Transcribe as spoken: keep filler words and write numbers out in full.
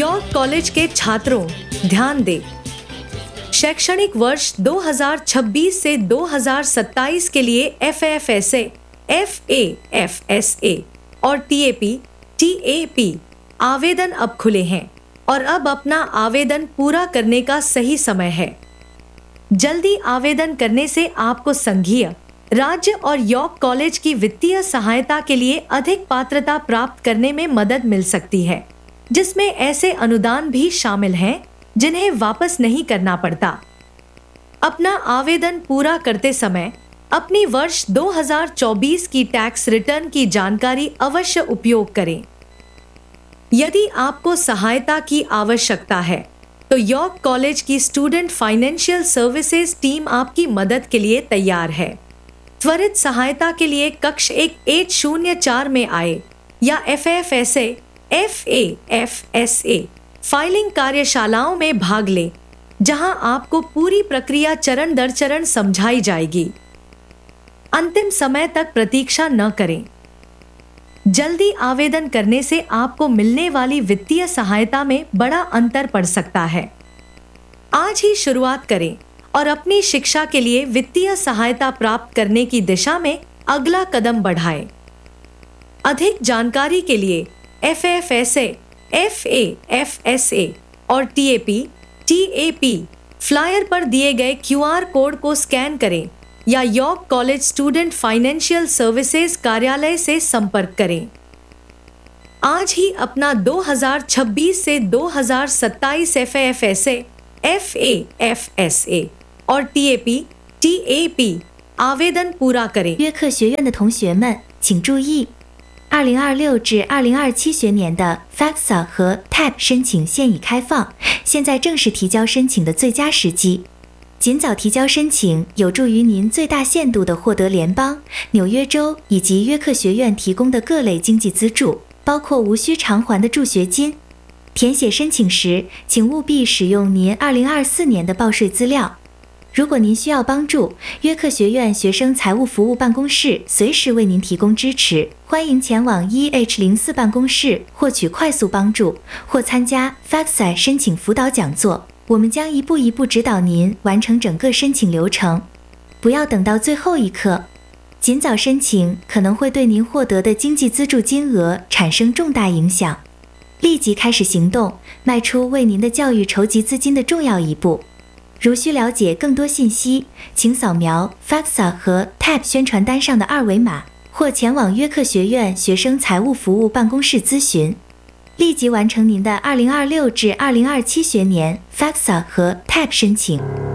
York college के छात्रों ध्यान दें, शैक्षणिक वर्ष दो हज़ार छब्बीस से दो हज़ार सत्ताईस के लिए F F S A, F A F S A और T A P, T A P आवेदन अब खुले हैं और अब अपना आवेदन पूरा करने का सही समय है। जल्दी आवेदन करने से आपको संघीय, राज्य और यॉर्क कॉलेज की वित्तीय सहायता के लिए अधिक पात्रता प्राप्त करने में मदद मिल सकती है, जिसमें ऐसे अनुदान भी शामिल हैं जिन्हें वापस नहीं करना पड़ता। अपना आवेदन पूरा करते समय अपनी वर्ष दो हज़ार चौबीस की टैक्स रिटर्न की जानकारी अवश्य उपयोग करें। यदि आपको सहायता की आवश्यकता है तो यॉर्क कॉलेज की स्टूडेंट फाइनेंशियल सर्विसेज टीम आपकी मदद के लिए तैयार है। त्वरित सहायता के लिए कक्ष एक आठ शून्य चार में आए या F F S A, F A F S A filing कार्यशालाओं में भाग लें, जहां आपको पूरी प्रक्रिया चरण दर चरण समझाई जाएगी। अंतिम समय तक प्रतीक्षा न करें। जल्दी आवेदन करने से आपको मिलने वाली वित्तीय सहायता में बड़ा अंतर पड़ सकता है। आज ही शुरुआत करें और अपनी शिक्षा के लिए वित्तीय सहायता प्राप्त करने की दिशा में अगला कदम बढ़ाएं। अधिक जानकारी के लिए F F S A, F A F S A और T A P, T A P flyer पर दिए गए क्यू आर कोड को स्कैन करें या York college student financial services कार्यालय से संपर्क करें। आज ही अपना दो हज़ार छब्बीस से दो हज़ार सत्ताईस F F S A, F A F S A और T A P, T A P आवेदन पूरा करें। 约克学院的同学们请注意，二零二六至二零二七学年的 FAFSA 和 T A P 申请现已开放，现在正是提交申请的最佳时机。尽早提交申请，有助于您最大限度地获得联邦、纽约州以及约克学院提供的各类经济资助，包括无需偿还的助学金。填写申请时，请务必使用您二零二四年的报税资料。如果您需要帮助，约克学院学生财务服务办公室随时为您提供支持，欢迎前往 E H 零四办公室获取快速帮助，或参加 FAFSA 申请辅导讲座。我们将一步一步指导您完成整个申请流程，不要等到最后一刻。尽早申请可能会对您获得的经济资助金额产生重大影响。立即开始行动，迈出为您的教育筹集资金的重要一步。如需了解更多信息，请扫描 FAFSA 和 T A P 宣传单上的二维码，或前往约克学院学生财务服务办公室咨询。立即完成您的二零二六至二零二七学年 FAFSA 和 T A P 申请。